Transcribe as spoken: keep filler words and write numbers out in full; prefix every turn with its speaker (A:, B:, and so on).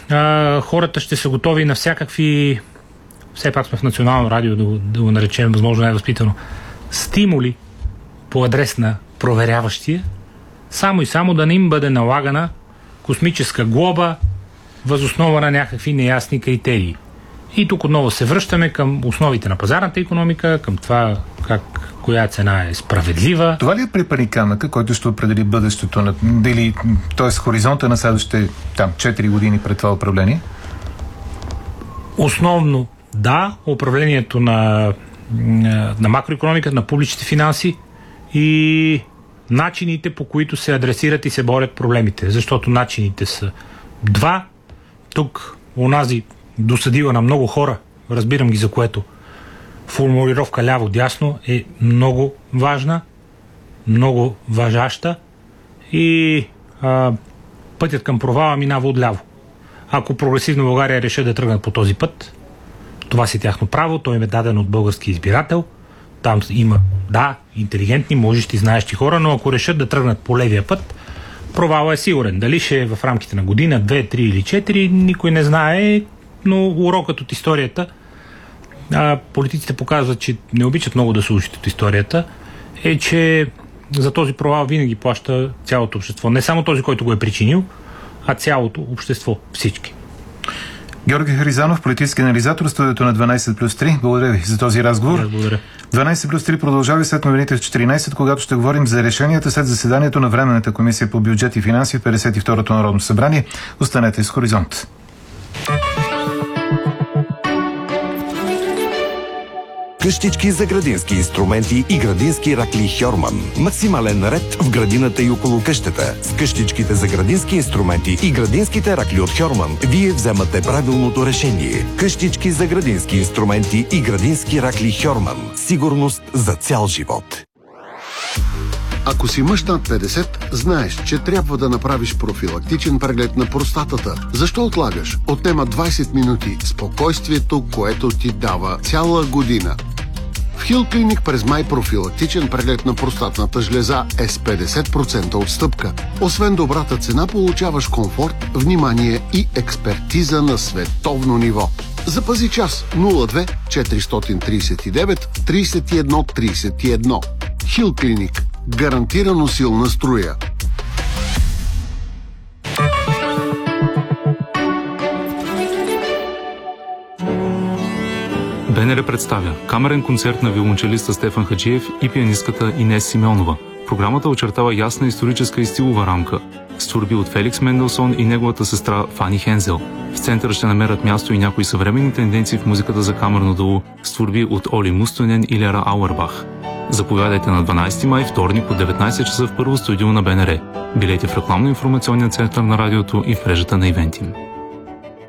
A: а, хората ще са готови на всякакви, все пак сме в национално радио, да го, да го наречем възможно най-възпитано, стимули по адрес на проверяващия, само и само да не им бъде налагана космическа глоба въз основа на някакви неясни критерии. И тук отново се връщаме към основите на пазарната икономика, към това как, коя цена е справедлива.
B: Това ли е препаникамъка, който ще определи бъдещето на, дали, т.е. хоризонта на следващите там четири години пред това управление?
A: Основно да, управлението на, на макроикономиката, на публичните финанси и начините, по които се адресират и се борят проблемите. Защото начините са два. Тук онази досъдила на много хора, разбирам ги за което, формулировка ляво-дясно е много важна, много важаща и а, пътят към провала минава отляво. Ако прогресивна България реши да тръгнат по този път, това си тяхно право, той им е даден от български избирател. Там има, да, интелигентни, можещи, знаещи хора, но ако решат да тръгнат по левия път, провала е сигурен. Дали ще е в рамките на година, две, три или четири, никой не знае, но урокът от историята, а, политиците показват, че не обичат много да се учат от историята, е, че за този провал винаги плаща цялото общество. Не само този, който го е причинил, а цялото общество. Всички.
B: Георги Харизанов, политически анализатор, студиото на дванайсет плюс три. Благодаря ви за този разговор.
A: Благодаря.
B: дванайсет плюс три продължава след новините в четиринайсет, когато ще говорим за решенията след заседанието на Временната комисия по бюджет и финанси в петдесет и второто Народно събрание. Останете с Хоризонт.
C: Къщички за градински инструменти и градински ракли Хьорман. Максимален ред в градината и около къщата. С къщичките за градински инструменти и градинските ракли от Хьорман вие вземате правилното решение. Къщички за градински инструменти и градински ракли Хьорман. Сигурност за цял живот.
D: Ако си мъж над петдесет, знаеш, че трябва да направиш профилактичен преглед на простатата. Защо отлагаш? Отнема двайсет минути. Спокойствието, което ти дава цяла година. В Хил Клиник през май профилактичен преглед на простатната жлеза е с петдесет процента отстъпка. Освен добрата цена, получаваш комфорт, внимание и експертиза на световно ниво. Запази час нула две четиристотин трийсет и девет трийсет и едно трийсет и едно. Хил Клиник. Гарантирано силна струя.
E: БНР представя камерен концерт на виолончелиста Стефан Хаджиев и пианистката Инес Симеонова. Програмата очертава ясна историческа и стилова рамка с творби от Феликс Менделсон и неговата сестра Фани Хензел. В центъра ще намерят място и някои съвременни тенденции в музиката за камерно дуо с творби от Оли Мустонен и Лера Ауербах. Заповядайте на дванайсети май, вторник от деветнайсет часа в първо студио на БНР. Билети в рекламно-информационния център на радиото и в мрежата на Ивентим.